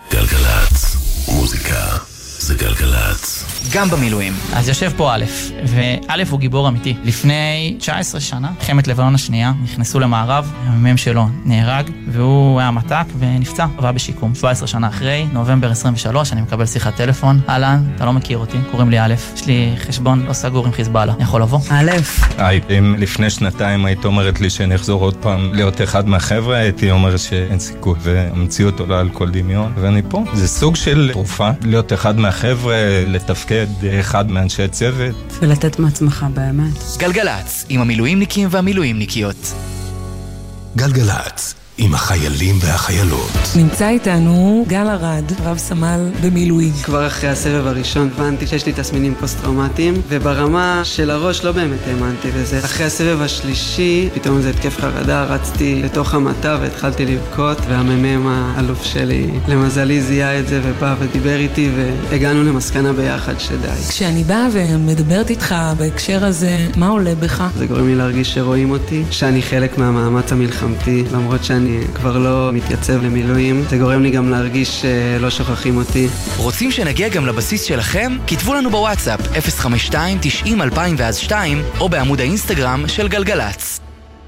גלגלצ, מוזיקה זה גלגלצ. גם במילואים. אז יושב פה א', וא' הוא גיבור אמיתי. לפני 19 שנה, מלחמת לבנון השנייה, נכנסו למערב, המ"מ שלו נהרג, והוא היה מתק ונפצע, עבר בשיקום. 17 שנה אחרי, נובמבר 23, אני מקבל שיחת טלפון. אהלן, אתה לא מכיר אותי, קוראים לי א', יש לי חשבון לא סגור עם חיזבאללה. אני יכול לבוא? א'. אם לפני שנתיים היית אומרת לי שאני אחזור עוד פעם להיות אחד מהחבר'ה, הייתי אומר שאין סיכוי, והמציאות עולה על כל דמיון, ואני פה. זה סוג של תרופה, להיות אחד מהחבר'ה, לתפקד אחד מאנשי צוות. ולתת מעצמך באמת. גלגלצ, עם המילואימניקים והמילואימניקיות. גלגלצ, עם החיילים והחיילות. נמצא איתנו גל ארד, רב סמל במילואים. כבר אחרי הסבב הראשון הבנתי שיש לי תסמינים פוסט-טראומטיים, וברמה של הראש לא באמת האמנתי בזה. אחרי הסבב השלישי, פתאום זה התקף חרדה, רצתי לתוך המטה והתחלתי לבכות, והמ"מ האלוף שלי למזלי זיהה את זה ובא ודיבר איתי, והגענו למסקנה ביחד שדי. כשאני באה ומדברת איתך בהקשר הזה, מה עולה בך? זה גורם לי להרגיש שרואים אותי, שאני חלק מהמאמץ המלחמתי, למרות שאני כבר לא מתייצב למילואים. זה גורם לי גם להרגיש שלא שוכחים אותי. רוצים שנגיע גם לבסיס שלכם? כתבו לנו בוואטסאפ 052-90-2002 או בעמוד האינסטגרם של גלגלצ.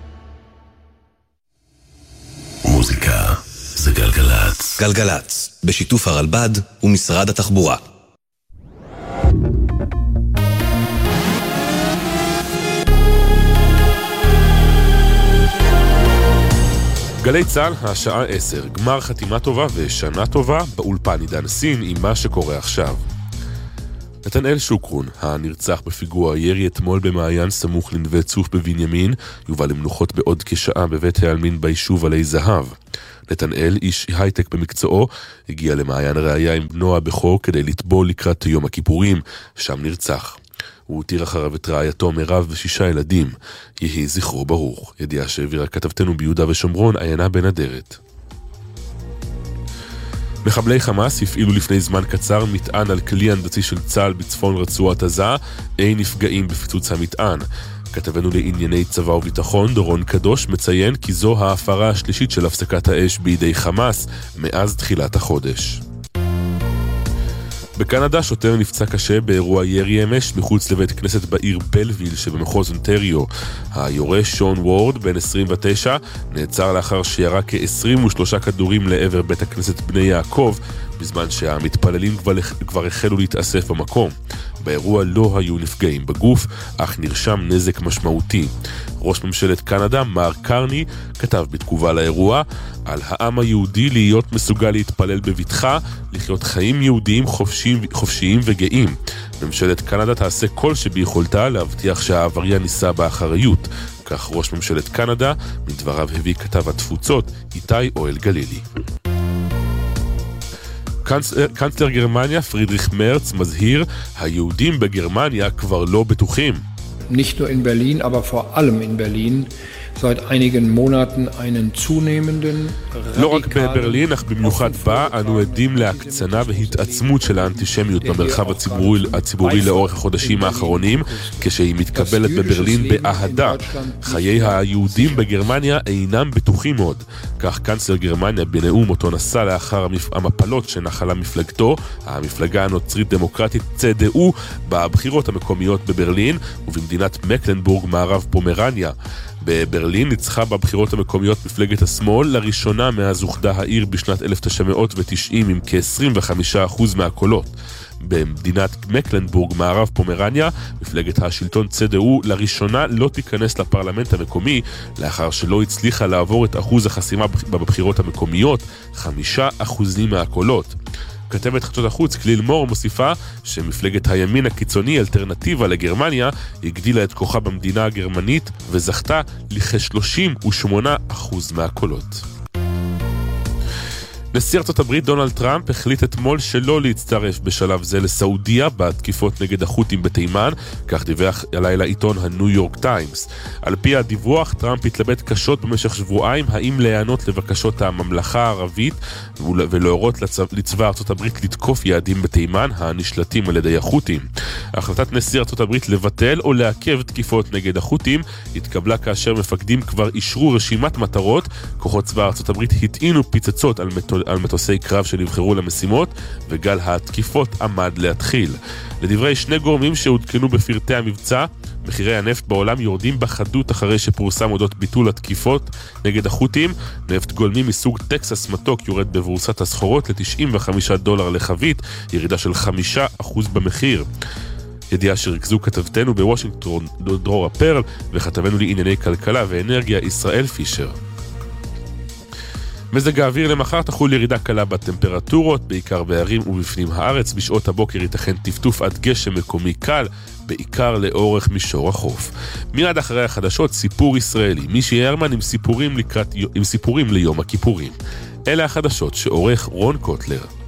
מוזיקה זה גלגלצ. גלגלצ, בשיתוף הרלב"ד ומשרד התחבורה. גלי צהל, השעה 10, גמר חתימה טובה ושנה טובה, באולפן עידן סין עם מה שקורה עכשיו. נתנאל שוקרון, הנרצח בפיגוע ירי אתמול במעיין סמוך לנווה צוף בבנימין, יובא למנוחות בעוד כשעה בבית העלמין ביישוב עלי זהב. נתנאל, איש הייטק במקצועו, הגיע למעיין ראיה עם בנו הבכור כדי לטבול לקראת יום הכיפורים, שם נרצח. הוא הותיר אחריו את רעייתו מירב ו6 ילדים. יהי זכרו ברוך. ידיעה שהעבירה כתבתנו ביהודה ושומרון, עיינה בן אדרת. מחבלי חמאס הפעילו לפני זמן קצר מטען על כלי הנדסי של צה"ל בצפון רצועת עזה. אין נפגעים בפיצוץ המטען. כתבנו לענייני צבא וביטחון דורון קדוש מציין כי זו ההפרה השלישית של הפסקת האש בידי חמאס מאז תחילת החודש. בקנדה שוטר נפצע קשה באירוע ירי אמש מחוץ לבית כנסת בעיר בלוויל שבמחוז אונטריו. היורש שון וורד, בן 29, נעצר לאחר שירה כ-23 כדורים לעבר בית הכנסת בני יעקב, בזמן שהמתפללים כבר החלו להתאסף במקום. באירוע לא היו נפגעים בגוף, אך נרשם נזק משמעותי. ראש ממשלת קנדה, מר קרני, כתב בתגובה לאירוע על העם היהודי להיות מסוגל להתפלל בביטחה, לחיות חיים יהודיים חופשיים וגאים. ממשלת קנדה תעשה כל שביכולתה להבטיח שהעבריין ניסה באחריות. כך ראש ממשלת קנדה, מדבריו הביא כתב התפוצות, איתי אוהל גלילי. קנצלר גרמניה פרידריך מרץ מזהיר, היהודים בגרמניה כבר לא בטוחים. Nicht nur in Berlin, aber vor allem in Berlin seit einigen Monaten einen zunehmenden לא רק בברלין, אך במיוחד בה, אנו עדים להקצנה והתעצמות של האנטישמיות במרחב הציבורי לאורך החודשים האחרונים, כשהיא מתקבלת בברלין באהדה. חיי היהודים בגרמניה אינם בטוחים עוד. כך קנצלר גרמניה בנאום אותו נשא לאחר המפלות שנחלה מפלגתו, המפלגה הנוצרית דמוקרטית CDU, בבחירות המקומיות בברלין ובמדינת מקלנבורג מערב פומרניה. בברלין ניצחה בבחירות המקומיות מפלגת השמאל לראשונה מאז אוחדה העיר בשנת 1990 עם כ-25% מהקולות. במדינת מקלנבורג מערב פומרניה, מפלגת השלטון CDU לראשונה לא תיכנס לפרלמנט המקומי, לאחר שלא הצליחה לעבור את אחוז החסימה בבחירות המקומיות, 5% מהקולות. כתבת חדשות החוץ כליל מור מוסיפה שמפלגת הימין הקיצוני אלטרנטיבה לגרמניה הגדילה את כוחה במדינה הגרמנית וזכתה לכ-38% מהקולות. נשיא ארצות הברית דונלד טראמפ החליט אתמול שלא להצטרף בשלב זה לסעודיה בתקיפות נגד החות'ים בתימן, כך דיווח הלילה עיתון הניו יורק טיימס. על פי הדיווח, טראמפ התלבט קשות במשך שבועיים האם להיענות לבקשות הממלכה הערבית ולהורות לצבא ארצות הברית לתקוף יעדים בתימן הנשלטים על ידי החות'ים. החלטת נשיא ארצות הברית לבטל או לעכב תקיפות נגד החות'ים התקבלה כאשר מפקדים כבר אישרו רשימת מטרות. כוחות צבא ארצות הברית הטעינו פיצצות על מטולי על מטוסי קרב שנבחרו למשימות, וגל התקיפות עמד להתחיל. לדברי שני גורמים שהותקנו בפרטי המבצע, מחירי הנפט בעולם יורדים בחדות אחרי שפורסם אודות ביטול התקיפות נגד החות'ים. נפט גולמי מסוג טקסס מתוק יורד בבורסת הסחורות $95 לחבית, ירידה של 5% במחיר. ידיעה שרכזו כתבתנו בוושינגטון דרורה פרל וכתבנו לענייני כלכלה ואנרגיה ישראל פישר. מזג האוויר למחר תחול ירידה קלה בטמפרטורות, בעיקר בערים ובפנים הארץ. בשעות הבוקר ייתכן טפטוף עד גשם מקומי קל, בעיקר לאורך מישור החוף. מיד אחרי החדשות סיפור ישראלי, מישי הרמן עם סיפורים ליום הכיפורים. אלה החדשות שעורך רון קוטלר.